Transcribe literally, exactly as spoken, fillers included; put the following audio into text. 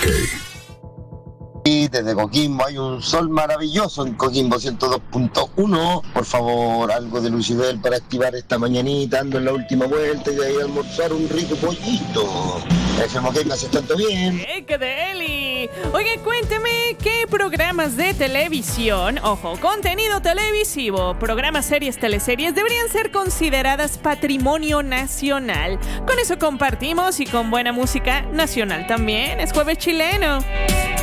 Y desde Coquimbo hay un sol maravilloso en Coquimbo ciento dos punto uno. Por favor, algo de Lucibel para activar esta mañanita, ando en la última vuelta y de ahí almorzar un rico pollito. Dejemos que me hace tanto bien. ¡Eh, qué deli! Oye, cuénteme qué programas de televisión, ojo, contenido televisivo, programas, series, teleseries deberían ser consideradas patrimonio nacional. Con eso compartimos y con buena música nacional también. Es jueves chileno.